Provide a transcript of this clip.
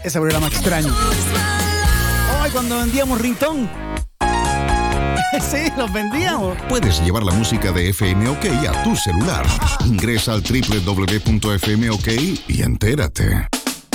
ese programa extraño. Ay, cuando vendíamos ringtone. Sí, los vendíamos. Puedes llevar la música de FM OK a tu celular. Ingresa al www.fmok y entérate.